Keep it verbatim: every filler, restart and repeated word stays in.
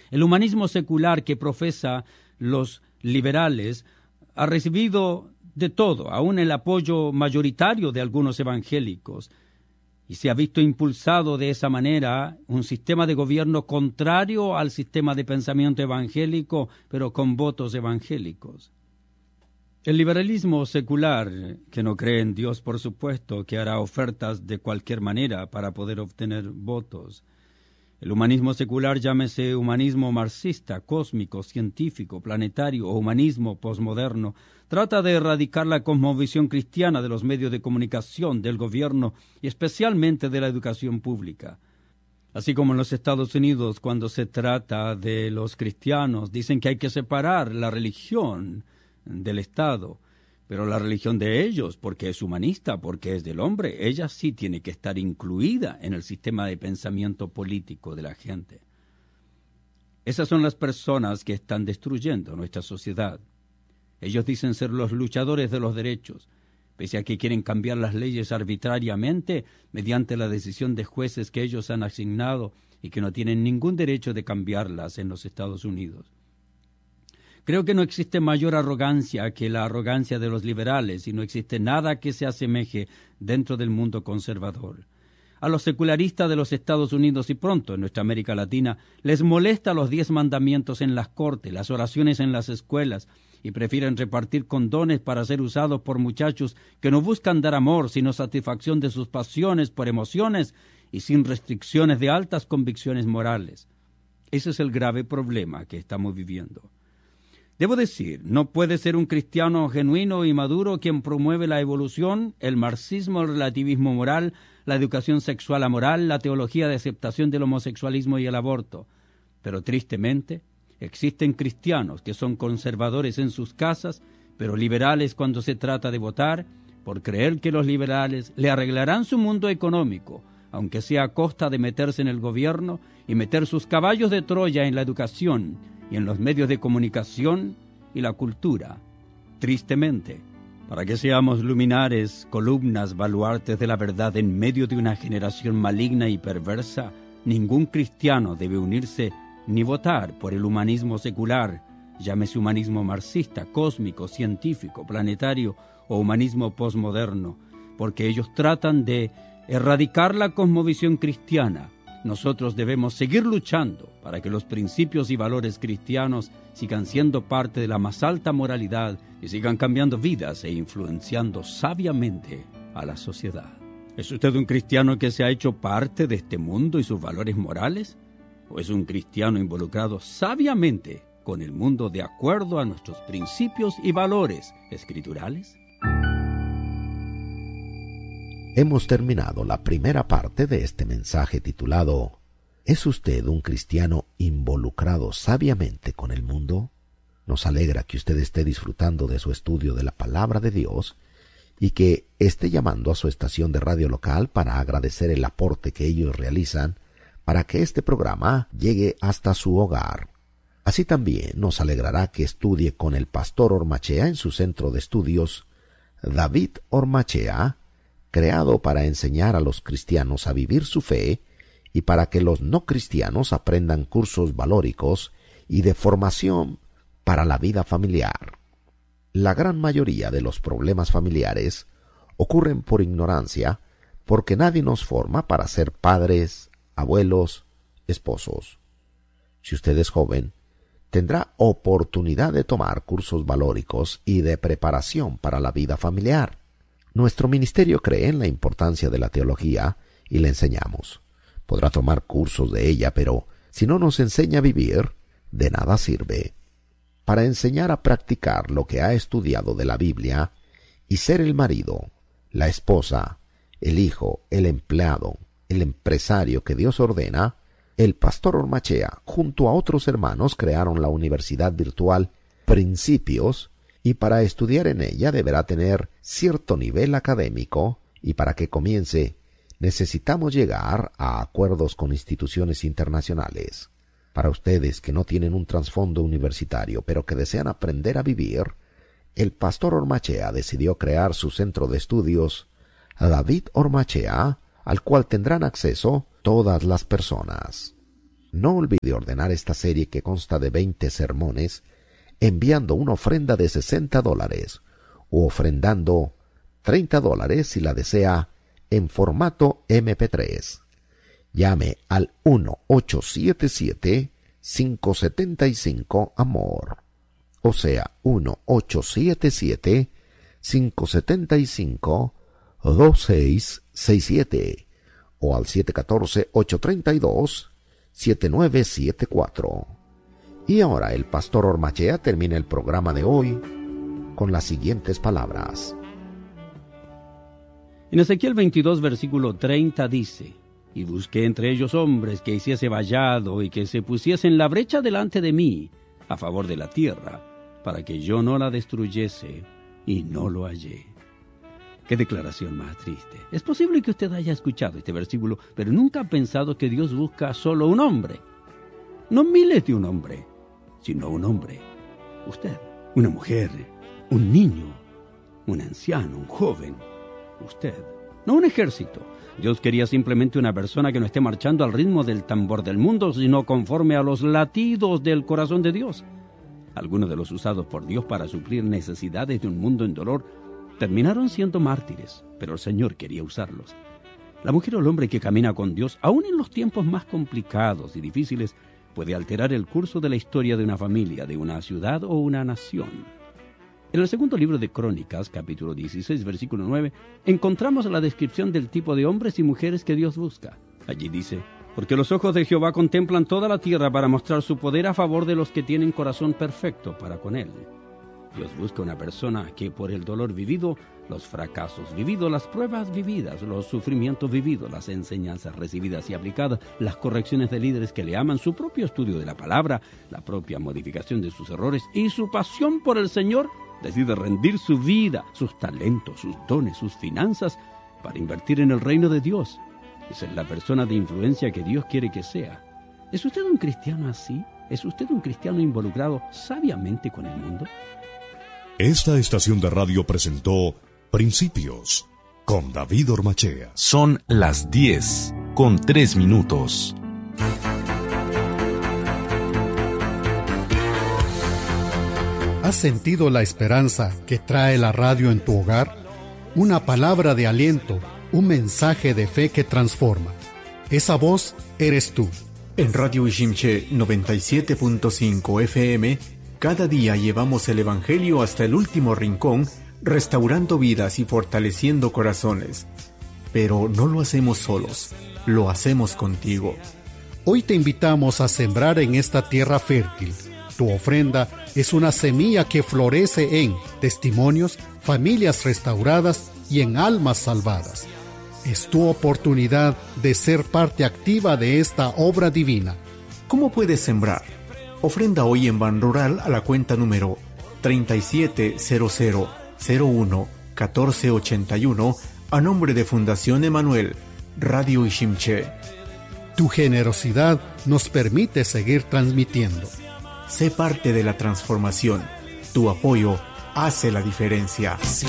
El humanismo secular que profesa los liberales ha recibido de todo, aún el apoyo mayoritario de algunos evangélicos, y se ha visto impulsado de esa manera un sistema de gobierno contrario al sistema de pensamiento evangélico, pero con votos evangélicos. El liberalismo secular, que no cree en Dios, por supuesto, que hará ofertas de cualquier manera para poder obtener votos. El humanismo secular, llámese humanismo marxista, cósmico, científico, planetario o humanismo posmoderno, trata de erradicar la cosmovisión cristiana de los medios de comunicación, del gobierno y especialmente de la educación pública. Así como en los Estados Unidos, cuando se trata de los cristianos, dicen que hay que separar la religión del Estado, pero la religión de ellos, porque es humanista, porque es del hombre, ella sí tiene que estar incluida en el sistema de pensamiento político de la gente. Esas son las personas que están destruyendo nuestra sociedad. Ellos dicen ser los luchadores de los derechos, pese a que quieren cambiar las leyes arbitrariamente mediante la decisión de jueces que ellos han asignado y que no tienen ningún derecho de cambiarlas en los Estados Unidos. Creo que no existe mayor arrogancia que la arrogancia de los liberales y no existe nada que se asemeje dentro del mundo conservador. A los secularistas de los Estados Unidos y pronto en nuestra América Latina les molesta los diez mandamientos en las cortes, las oraciones en las escuelas y prefieren repartir condones para ser usados por muchachos que no buscan dar amor sino satisfacción de sus pasiones por emociones y sin restricciones de altas convicciones morales. Ese es el grave problema que estamos viviendo. Debo decir, no puede ser un cristiano genuino y maduro quien promueve la evolución, el marxismo, el relativismo moral, la educación sexual amoral, la teología de aceptación del homosexualismo y el aborto. Pero tristemente, existen cristianos que son conservadores en sus casas, pero liberales cuando se trata de votar, por creer que los liberales le arreglarán su mundo económico, aunque sea a costa de meterse en el gobierno y meter sus caballos de Troya en la educación y en los medios de comunicación y la cultura. Tristemente, para que seamos luminares, columnas, baluartes de la verdad en medio de una generación maligna y perversa, ningún cristiano debe unirse ni votar por el humanismo secular, llámese humanismo marxista, cósmico, científico, planetario o humanismo posmoderno, porque ellos tratan de erradicar la cosmovisión cristiana. Nosotros debemos seguir luchando para que los principios y valores cristianos sigan siendo parte de la más alta moralidad y sigan cambiando vidas e influenciando sabiamente a la sociedad. ¿Es usted un cristiano que se ha hecho parte de este mundo y sus valores morales? ¿O es un cristiano involucrado sabiamente con el mundo de acuerdo a nuestros principios y valores escriturales? Hemos terminado la primera parte de este mensaje titulado ¿Es usted un cristiano involucrado sabiamente con el mundo? Nos alegra que usted esté disfrutando de su estudio de la Palabra de Dios y que esté llamando a su estación de radio local para agradecer el aporte que ellos realizan para que este programa llegue hasta su hogar. Así también nos alegrará que estudie con el pastor Ormachea en su centro de estudios David Ormachea, creado para enseñar a los cristianos a vivir su fe y para que los no cristianos aprendan cursos valóricos y de formación para la vida familiar. La gran mayoría de los problemas familiares ocurren por ignorancia, porque nadie nos forma para ser padres, abuelos, esposos. Si usted es joven, tendrá oportunidad de tomar cursos valóricos y de preparación para la vida familiar. Nuestro ministerio cree en la importancia de la teología y le enseñamos. Podrá tomar cursos de ella, pero si no nos enseña a vivir, de nada sirve. Para enseñar a practicar lo que ha estudiado de la Biblia y ser el marido, la esposa, el hijo, el empleado, el empresario que Dios ordena, el pastor Ormachea, junto a otros hermanos, crearon la universidad virtual Principios, y para estudiar en ella deberá tener cierto nivel académico, y para que comience necesitamos llegar a acuerdos con instituciones internacionales. Para ustedes que no tienen un trasfondo universitario, pero que desean aprender a vivir, el pastor Ormachea decidió crear su centro de estudios, David Ormachea, al cual tendrán acceso todas las personas. No olvide ordenar esta serie que consta de veinte sermones, enviando una ofrenda de sesenta dólares o ofrendando treinta dólares si la desea en formato eme pe tres. Llame al uno ocho siete siete, cinco siete cinco, amor. O sea, uno ocho siete siete, cinco siete cinco, dos seis seis siete o al siete uno cuatro, ocho tres dos, siete nueve siete cuatro. Y ahora el pastor Ormachea termina el programa de hoy con las siguientes palabras. En Ezequiel veintidós, versículo treinta dice: Y busqué entre ellos hombres que hiciese vallado y que se pusiesen la brecha delante de mí a favor de la tierra, para que yo no la destruyese, y no lo hallé. ¡Qué declaración más triste! Es posible que usted haya escuchado este versículo, pero nunca ha pensado que Dios busca solo un hombre. No miles de un hombre, sino un hombre. Usted, una mujer, un niño, un anciano, un joven. Usted, no un ejército. Dios quería simplemente una persona que no esté marchando al ritmo del tambor del mundo, sino conforme a los latidos del corazón de Dios. Algunos de los usados por Dios para suplir necesidades de un mundo en dolor terminaron siendo mártires, pero el Señor quería usarlos. La mujer o el hombre que camina con Dios, aún en los tiempos más complicados y difíciles, puede alterar el curso de la historia de una familia, de una ciudad o una nación. En el segundo libro de Crónicas, capítulo dieciséis, versículo nueve, encontramos la descripción del tipo de hombres y mujeres que Dios busca. Allí dice: Porque los ojos de Jehová contemplan toda la tierra para mostrar su poder a favor de los que tienen corazón perfecto para con él. Dios busca una persona que por el dolor vivido, los fracasos vividos, las pruebas vividas, los sufrimientos vividos, las enseñanzas recibidas y aplicadas, las correcciones de líderes que le aman, su propio estudio de la palabra, la propia modificación de sus errores y su pasión por el Señor, decide rendir su vida, sus talentos, sus dones, sus finanzas, para invertir en el reino de Dios. Esa es la persona de influencia que Dios quiere que sea. ¿Es usted un cristiano así? ¿Es usted un cristiano involucrado sabiamente con el mundo? Esta estación de radio presentó Principios con David Ormachea. Son las diez con tres minutos. ¿Has sentido la esperanza que trae la radio en tu hogar? Una palabra de aliento, un mensaje de fe que transforma. Esa voz eres tú. En Radio Ishimche noventa y siete punto cinco F M, cada día llevamos el Evangelio hasta el último rincón, restaurando vidas y fortaleciendo corazones. Pero no lo hacemos solos, lo hacemos contigo. Hoy te invitamos a sembrar en esta tierra fértil. Tu ofrenda es una semilla que florece en testimonios, familias restauradas y en almas salvadas. Es tu oportunidad de ser parte activa de esta obra divina. ¿Cómo puedes sembrar? Ofrenda hoy en Ban Rural a la cuenta número treinta y siete cero cero cero uno catorce ochenta y uno a nombre de Fundación Emanuel, Radio Ishimche. Tu generosidad nos permite seguir transmitiendo. Sé parte de la transformación. Tu apoyo hace la diferencia. Si